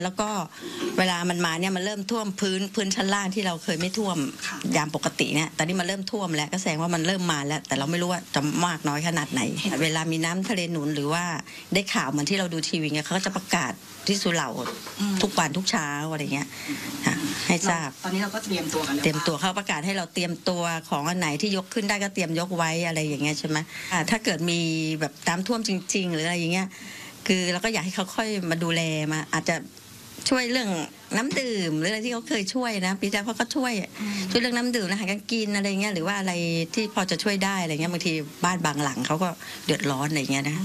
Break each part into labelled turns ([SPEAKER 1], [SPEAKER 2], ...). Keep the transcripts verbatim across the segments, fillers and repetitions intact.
[SPEAKER 1] แล้วก็เวลามันมาเนี่ยมันเริ่มท่วมพื้นพื้นชั้นล่างที่เราเคยไม่ท่วมยามปกติเนี่ยตอนนี้มันเริ่มท่วมแล้วก็แสดงว่ามันเริ่มมาแล้วแต่เราไม่รู้ว่าจะมากน้อยขนาดไหนเวลามีน้ำทะเลหนุนหรือว่าได้ข่าวเหมือนที่เราดูทีวีเนี่ยเขาก็จะประกาศที่สุเหร่าทุกวันทุกเช้าอะไรเงี้ยให้ทราบ
[SPEAKER 2] ตอนนี้เราก็เตรียมตัวกันแล้ว
[SPEAKER 1] เตรียมตัวเขาประกาศให้เราเตรียมตัวของอันไหนที่ยกขึ้นได้ก็เตรียมยกไว้อะไรอย่างเงี้ยใช่ไหมถ้าเกิดมีแบบน้ำท่วมจริงๆหรืออะไรอย่างเงี้ยคือเราก็อยากให้เขาค่อยมาดูแลมาอาจจะช่วยเรื่องน้ำดื่มหรืออะไรที่เขาเคยช่วยนะปีที่แล้วเขาก็ช่วยช่วยเรื่องน้ำดื่มอาหารการกินอะไรเงี้ยหรือว่าอะไรที่พอจะช่วยได้อะไรเงี้ยบางทีบ้านบางหลังเขาก็เดือดร้อนอะไรเงี้ยนะ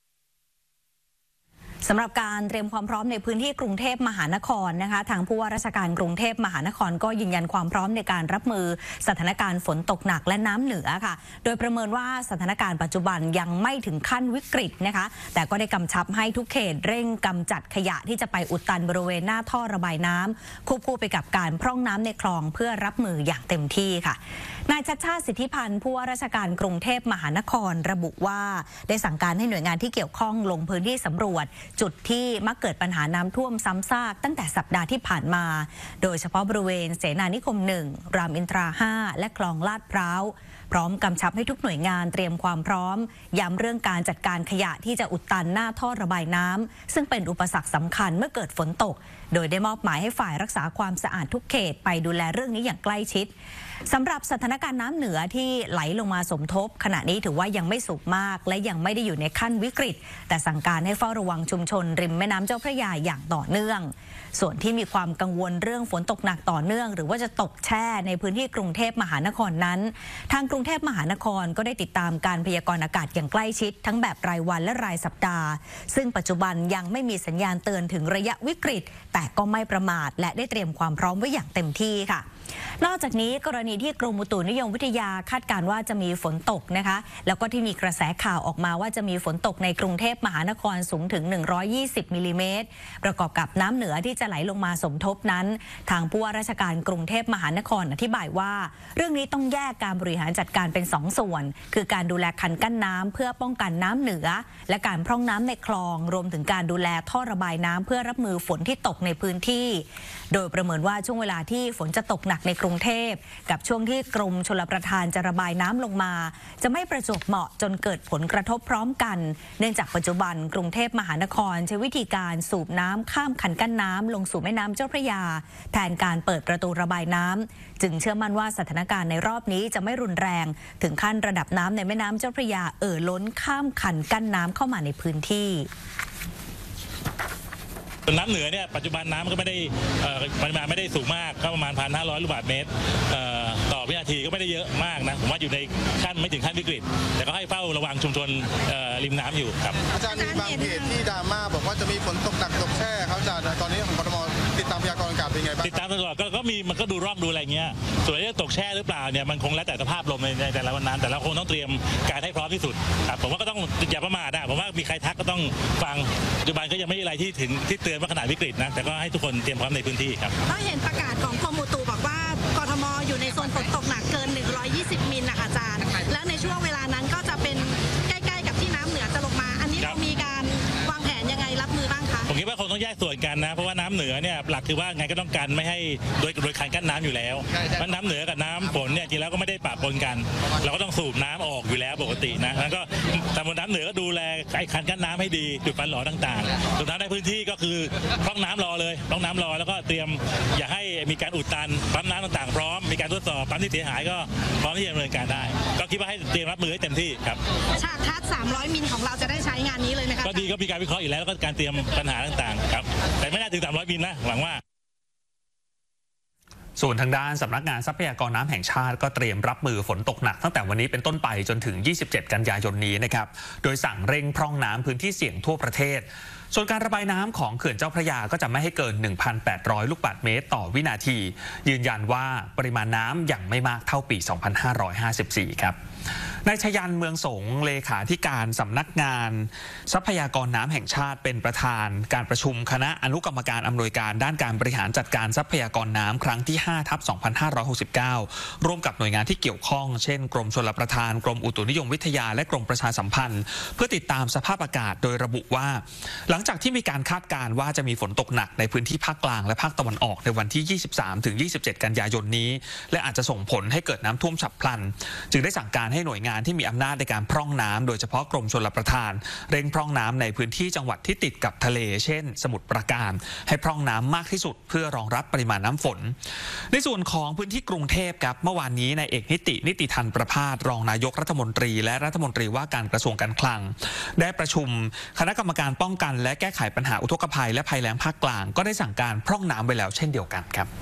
[SPEAKER 3] สำหรับการเตรียมความพร้อมในพื้นที่กรุงเทพมหานครนะคะทางผู้ว่าราชการกรุงเทพมหานครก็ยืนยันความพร้อมในการรับมือสถานการณ์ฝนตกหนักและน้ำเหนือค่ะโดยประเมินว่าสถานการณ์ปัจจุบันยังไม่ถึงขั้นวิกฤตนะคะแต่ก็ได้กำชับให้ทุกเขตเร่งกำจัดขยะที่จะไปอุดตันบริเวณหน้าท่อระบายน้ำควบคู่ไปกับการพร่องน้ำในคลองเพื่อรับมืออย่างเต็มที่ค่ะนายชัชชาติสิทธิพันธ์ผู้ว่าราชการกรุงเทพมหานครระบุว่าได้สั่งการให้หน่วยงานที่เกี่ยวข้องลงพื้นที่สำรวจจุดที่มักเกิดปัญหาน้ำท่วมซ้ำซากตั้งแต่สัปดาห์ที่ผ่านมาโดยเฉพาะบริเวณเสนานิคมหนึ่งรามอินทราห้าและคลองลาดพร้าวพร้อมกำชับให้ทุกหน่วยงานเตรียมความพร้อมย้ำเรื่องการจัดการขยะที่จะอุดตันหน้าท่อระบายน้ำซึ่งเป็นอุปสรรคสำคัญเมื่อเกิดฝนตกโดยได้มอบหมายให้ฝ่ายรักษาความสะอาดทุกเขตไปดูแลเรื่องนี้อย่างใกล้ชิดสำหรับสถานการณ์น้ำเหนือที่ไหลลงมาสมทบขณะนี้ถือว่ายังไม่สูงมากและยังไม่ได้อยู่ในขั้นวิกฤตแต่สั่งการให้เฝ้าระวังชุมชนริมแม่น้ำเจ้าพระยาอย่างต่อเนื่องส่วนที่มีความกังวลเรื่องฝนตกหนักต่อเนื่องหรือว่าจะตกแช่ในพื้นที่กรุงเทพมหานครนั้นทางกรุงเทพมหานครก็ได้ติดตามการพยากรณ์อากาศอย่างใกล้ชิดทั้งแบบรายวันและรายสัปดาห์ซึ่งปัจจุบันยังไม่มีสัญญาณเตือนถึงระยะวิกฤตแต่ก็ไม่ประมาทและได้เตรียมความพร้อมไว้อย่างเต็มที่ค่ะนอกจากนี้กรณีที่กรมอุตุนิยมวิทยาคาดการณ์ว่าจะมีฝนตกนะคะแล้วก็ที่มีกระแสข่าวออกมาว่าจะมีฝนตกในกรุงเทพมหานครสูงถึงหนึ่งร้อยยี่สิบมิลลิเมตรประกอบกับน้ำเหนือที่จะไหลลงมาสมทบนั้นทางผู้ว่าราชการกรุงเทพมหานครอธิบายว่าเรื่องนี้ต้องแยกการบริหารจัดการเป็นสองส่วนคือการดูแลคันกั้นน้ำเพื่อป้องกันน้ำเหนือและการพร่องน้ำในคลองรวมถึงการดูแลท่อระบายน้ำเพื่อรับมือฝนที่ตกในพื้นที่โดยประเมินว่าช่วงเวลาที่ฝนจะตกหนักในกรุงเทพกับช่วงที่กรมชลประทานจะระบายน้ำลงมาจะไม่ประจวบเหมาะจนเกิดผลกระทบพร้อมกันเนื่องจากปัจจุบันกรุงเทพมหานครใช้วิธีการสูบน้ำข้ามคันกั้นน้ำลงสู่แม่น้ำเจ้าพระยาแทนการเปิดประตูระบายน้ำจึงเชื่อมั่นว่าสถานการณ์ในรอบนี้จะไม่รุนแรงถึงขั้นระดับน้ำในแม่น้ำเจ้าพระยาเอ่อล้นข้ามคันกั้นน้ำเข้ามาในพื้นที่
[SPEAKER 4] น้ำเหนือเนี่ยปัจจุบันน้ำก็ไม่ได้ปริมาณไม่ได้สูงมากก็ประมาณ หนึ่งพันห้าร้อย ลูกบาศก์เมตรต่อวินาทีก็ไม่ได้เยอะมากนะผมว่าอยู่ในขั้นไม่ถึงขั้นวิกฤตแต่ก็ให้เฝ้าระวังชุมชนริมน้ำอยู่ครับ
[SPEAKER 5] อาจารย์มีบางเพจที่ดราม่าบอกว่าจะมีฝนตกหนักตกแช่ครับอาจารย์ตอนนี้ของกทมติดตามพยากรณ์อากาศเป็นไงบ้าง
[SPEAKER 4] ติดตามตลอดก็มีมันก็ดูร่องดูอะไรเงี้ยส่วนที่ตกแช่หรือเปล่าเนี่ยมันคงแล้วแต่สภาพลมในแต่ละวันนั้นแต่เราคงต้องเตรียมการให้พร้อมที่สุดครับผมว่าก็ต้องอย่าประมาทนะผมว่ามีใครทักก็ต้องฟังปัจจุบันก็ยังไม่มีอะไรที่ถึงที่เตือนว่าขนาดวิกฤตนะแต่ก็ให้ทุกคนเตรียมพร้อมในพื้นที่ครับ
[SPEAKER 6] ก็เห็นประกาศของกรมอุตุบอกว่ากทมอยู่ในโซนฝนตกหนักเกินหนึ่งร้อยยี่สิบมิลนะคะอาจารย์แล้วในช่วงเวลานั้นก็จะเป็นใกล้ๆกับที่น้ำเหนือจะลงมาอันนี้เรามีการวางแผนยังไงรับมือบ้างคะ
[SPEAKER 4] ผมคิดว่าคงต้องแยกส่วนกันนะเพราะว่าน้ำเหนือเนี่ยหลักคือว่าไงก็ต้องการไม่ให้โดยโดยคันกั้นน้ำอยู่แล้วมันน้ำเหนือกับน้ำฝนเนี่ยจริงแล้วก็ไม่ได้ปะปนกันเราก็ต้องสูบน้ำออกอยู่แล้วปกตินะแล้วก็ตำบลน้ำเหนือก็ดูแลไอ้คันกั้นน้ำให้ดีจุดฟันหล่อต่างๆส่วนน้ำในพื้นที่ก็คือพร่องน้ำรอเลยพร่องน้ำรอแล้วก็เตรียมอย่าให้มีการอุดตันปั๊มน้ำต่างๆพร้อมมีการทดสอบปั๊มที่เสียหายก็พร้อมที่จะดำเนินการได้ก็คิดว่าให้เตรียมรับมือให้เต็มที่ครับ
[SPEAKER 6] ฉากทัดสามร้อยมิลของเราจะได้ใช้งานนี้เลยไหมครับ
[SPEAKER 4] ก็ดีก็มีการวิเคราะห์อยู่แล้วแล้วก็การเตรียมปัญหาต่างๆครับแต่ไม่น่าถึงสามร้อยมิลนะหวังว่า
[SPEAKER 7] ส่วนทางด้านสำนักงานทรัพยากรน้ำแห่งชาติก็เตรียมรับมือฝนตกหนักตั้งแต่วันนี้เป็นต้นไปจนถึงยี่สิบเจ็ดกันยายนนี้นะครับโดยสั่งเร่งพร่องน้ำพื้นที่เสี่ยงทั่วประเทศส่วนการระบายน้ำของเขื่อนเจ้าพระยาก็จะไม่ให้เกิน หนึ่งพันแปดร้อย ลูกบาศก์เมตรต่อวินาทียืนยันว่าปริมาณน้ำยังไม่มากเท่าปี สองพันห้าร้อยห้าสิบสี่ ครับนายชยันเมืองสงเลขาธิการสำนักงานทรัพยากรน้ำแห่งชาติเป็นประธานการประชุมคณะอนุกรรมการอำนวยการด้านการบริหารจัดการทรัพยากรน้ำครั้งที่ ห้าทับสองพันห้าร้อยหกสิบเก้า ร่วมกับหน่วยงานที่เกี่ยวข้องเช่นกรมชลประทานกรมอุตุนิยมวิทยาและกรมประชาสัมพันธ์เพื่อติดตามสภาพอากาศโดยระบุว่าหลังจากที่มีการคาดการณ์ว่าจะมีฝนตกหนักในพื้นที่ภาคกลางและภาคตะวันออกในวันที่ ยี่สิบสามถึงยี่สิบเจ็ด กันยายนนี้และอาจจะส่งผลให้เกิดน้ำท่วมฉับพลันจึงได้สั่งการให้หน่วยงานที่มีอำนาจในการพร่องน้ำโดยเฉพาะกรมชลประทานเร่งพร่องน้ำในพื้นที่จังหวัดที่ติดกับทะเลเช่นสมุทรปราการให้พร่องน้ำมากที่สุดเพื่อรองรับปริมาณน้ำฝนในส่วนของพื้นที่กรุงเทพครับเมื่อวานนี้นายเอกนิตินิติธันประภาสรองนายกรัฐมนตรีและรัฐมนตรีว่าการกระทรวงการคลังได้ประชุมคณะกรรมการป้องกันและแก้ไขปัญหาอุทกภัยและภัยแล้งภาคกลางก็ได้สั่งการพร่องน้ำไว้แล้วเช่นเดียวกันครับ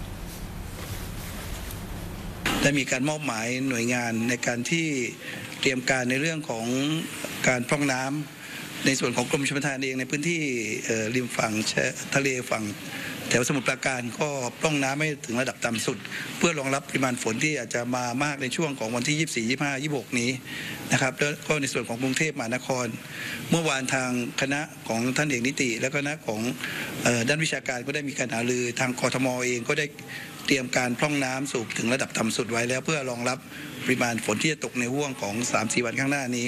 [SPEAKER 2] ได้มีการมอบหมายหน่วยงานในการที่เตรียมการในเรื่องของการพร่องน้ำในส่วนของกรมชลประทานเองในพื้นที่ริมฝั่งทะเลฝั่งแถวสมุทรปราการก็พร่องน้ำไม่ถึงระดับต่ำสุดเพื่อรองรับปริมาณฝนที่อาจจะมามากในช่วงของวันที่ยี่สิบสี่ ยี่สิบห้า ยี่สิบหกนี้นะครับแล้วก็ในส่วนของกรุงเทพมหานครเมื่อวานทางคณะของท่านเอกนิติและคณะของด้านวิชาการก็ได้มีการหารือทางกทมเองก็ได้เตรียมการพร่องน้ำสูบถึงระดับต่ำสุดไว้แล้วเพื่อรองรับปริมาณฝนที่จะตกในห่วงของ สามถึงสี่ วันข้างหน้านี้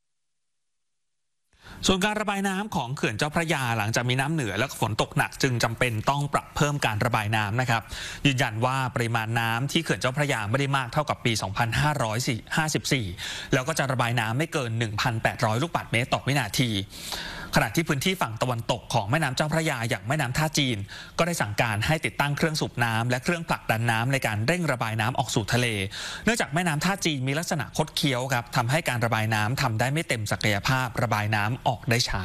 [SPEAKER 7] ส่วนการระบายน้ำของเขื่อนเจ้าพระยาหลังจากมีน้ำเหนือและฝนตกหนักจึงจำเป็นต้องปรับเพิ่มการระบายน้ำนะครับยืนยันว่าปริมาณน้ำที่เขื่อนเจ้าพระยาไม่ได้มากเท่ากับปี สองพันห้าร้อยห้าสิบสี่ แล้วก็จะระบายน้ำไม่เกิน หนึ่งพันแปดร้อย ลูกบาศก์เมตรต่อวินาทีขณะที่พื้นที่ฝั่งตะวันตกของแม่น้ำเจ้าพระยาอย่างแม่น้ำท่าจีนก็ได้สั่งการให้ติดตั้งเครื่องสูบน้ำและเครื่องผลักดันน้ำในการเร่งระบายน้ำออกสู่ทะเลเนื่องจากแม่น้ำท่าจีนมีลักษณะคดเคี้ยวครับทำให้การระบายน้ำทำได้ไม่เต็มศักยภาพระบายน้ำออกได้ช้า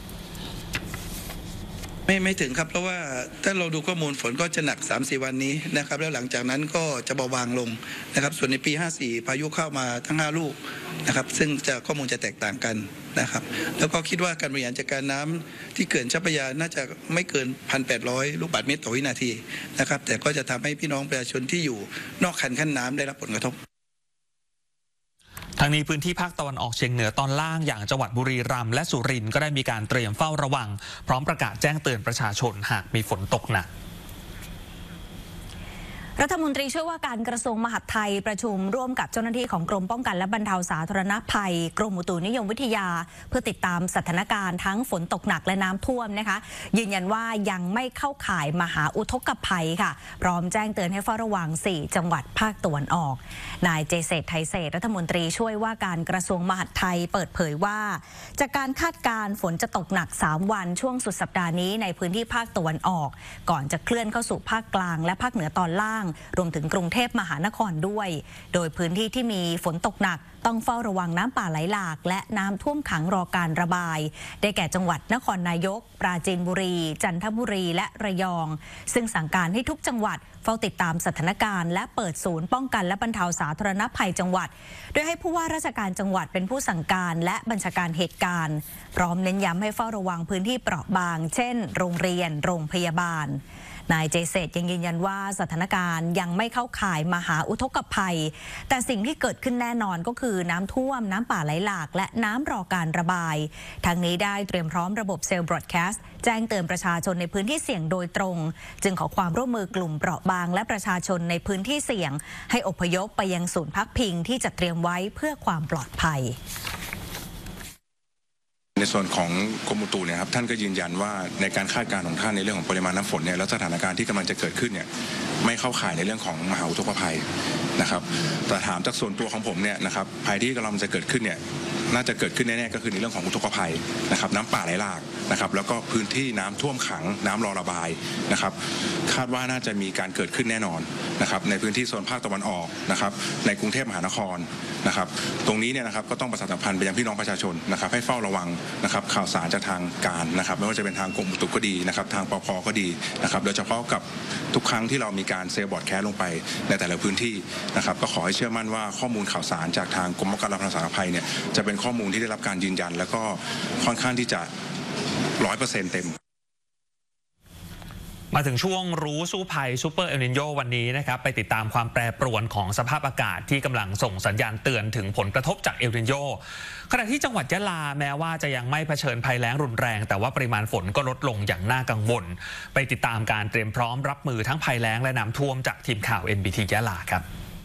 [SPEAKER 2] ไม่ไม่ถึงครับเพราะว่าถ้าเราดูข้อมูลฝนก็จะหนัก สามถึงสี่ วันนี้นะครับแล้วหลังจากนั้นก็จะเบาบางลงนะครับส่วนในปีห้าสี่พายุเข้ามาทั้งห้าลูกนะครับซึ่งจะข้อมูลจะแตกต่างกันนะครับแล้วก็คิดว่าการบริหารจัดการน้ำที่เขื่อนเจ้าพระยาน่าจะไม่เกิน หนึ่งพันแปดร้อย ลูกบาศก์เมตรต่อวินาทีนะครับแต่ก็จะทำให้พี่น้องประชาชนที่อยู่นอกคันกั้นน้ำได้รับผลกระทบ
[SPEAKER 7] ทางนี้พื้นที่ภาคตะวันออกเฉียงเหนือตอนล่างอย่างจังหวัดบุรีรัมย์และสุรินทร์ก็ได้มีการเตรียมเฝ้าระวังพร้อมประกาศแจ้งเตือนประชาชนหากมีฝนตกหนัก
[SPEAKER 3] รัฐมนตรีช่วยว่าการกระทรวงมหาดไทยประชุมร่วมกับเจ้าหน้าที่ของกรมป้องกันและบรรเทาสาธารณภัยกรมอุตุนิยมวิทยาเพื่อติดตามสถานการณ์ทั้งฝนตกหนักและน้ำท่วมนะคะยืนยันว่ายังไม่เข้าข่ายมหาอุทกภัยค่ะพร้อมแจ้งเตือนให้เฝ้าระวังสี่จังหวัดภาคตะวันออกนายเจเศรษฐ์ไทยเศรษฐ์รัฐมนตรีช่วยว่าการกระทรวงมหาดไทยเปิดเผยว่าจากการคาดการณ์ฝนจะตกหนักสามวันช่วงสุดสัปดาห์นี้ในพื้นที่ภาคตะวันออกก่อนจะเคลื่อนเข้าสู่ภาคกลางและภาคเหนือตอนล่างรวมถึงกรุงกรุงเทพมหานครด้วยโดยพื้นที่ที่มีฝนตกหนักต้องเฝ้าระวังน้ำป่าไหลหลากและน้ำท่วมขังรอการระบายได้แก่จังหวัดนครนายกปราจีนบุรีจันทบุรีและระยองซึ่งสั่งการให้ทุกจังหวัดเฝ้าติดตามสถานการณ์และเปิดศูนย์ป้องกันและบรรเทาสาธารณภัยจังหวัดโดยให้ผู้ว่าราชการจังหวัดเป็นผู้สั่งการและบัญชาการเหตุการณ์พร้อมเน้นย้ำให้เฝ้าระวังพื้นที่เปราะบางเช่นโรงเรียนโรงพยาบาลนายเจเศรษฐ์ยังยืนยันว่าสถานการณ์ยังไม่เข้าข่ายมหาอุทกภัยแต่สิ่งที่เกิดขึ้นแน่นอนก็คือน้ำท่วมน้ำป่าไหลหลากและน้ำรอการระบายทางนี้ได้เตรียมพร้อมระบบเซลล์บรอดแคสต์แจ้งเตือนประชาชนในพื้นที่เสี่ยงโดยตรงจึงขอความร่วมมือกลุ่มเปราะบางและประชาชนในพื้นที่เสี่ยงให้อพยพไปยังศูนย์พักพิงที่จะเตรียมไว้เพื่อความปลอดภัย
[SPEAKER 8] ในส่วนของกรมอุตุเนี่ยครับท่านก็ยืนยันว่าในการคาดการณ์ของท่านในเรื่องของปริมาณน้ำฝนเนี่ยและสถานการณ์ที่กำลังจะเกิดขึ้นเนี่ยไม่เข้าข่ายในเรื่องของมหาอุทกภัยนะครับแต่ถามจากส่วนตัวของผมเนี่ยนะครับภัยที่กำลังจะเกิดขึ้นเนี่ยน่าจะเกิดขึ้นแน่ๆก็คือในเรื่องของอุทกภัยนะครับน้ำป่าไหลหลากนะครับแล้วก็พื้นที่น้ำท่วมขังน้ำรอระบายนะครับคาดว่าน่าจะมีการเกิดขึ้นแน่นอนนะครับในพื้นที่โซนภาคตะวันออกนะครับในกรุงเทพมหานครนะครับตรงนี้เนี่ยนะครับก็ต้องประชาสัมพันธ์ไปยังพี่น้องประชาชนนะครับให้เฝ้าระวังนะครับข่าวสารจากทางการนะครับไม่ว่าจะเป็นทางกรมอุตุก็ดีนะครับทางปภ.ก็ดีนะครับโดยเฉพาะกับทุกครั้งที่เรามีการเซลล์บอร์ดแคสลงไปในแต่ละพื้นที่นะครับก็ขอให้เชื่อมั่นว่าข้อมูลข่าวสารจากทางกรมป้องกันและบรรเทาสาธารณภัยเนี่ยจะเป็นข้อมูลที่ได้รับการยืนยันแล้วก็ค่อนข้างที่จะ ร้อยเปอร์เซ็นต์ เต็ม
[SPEAKER 7] มาถึงช่วงรู้สู้ภัยซูเปอร์เอลนิโญวันนี้นะครับไปติดตามความแปรปรวนของสภาพอากาศที่กำลังส่งสัญญาณเตือนถึงผลกระทบจากเอลนิโญขณะที่จังหวัดยะลาแม้ว่าจะยังไม่เผชิญภัยแล้งรุนแรงแต่ว่าปริมาณฝนก็ลดลงอย่างน่ากังวลไปติดตามการเตรียมพร้อมรับมือทั้งภัยแล้งและน้ำท่วมจากทีมข่าว เอ็น บี ที ยะลาครับ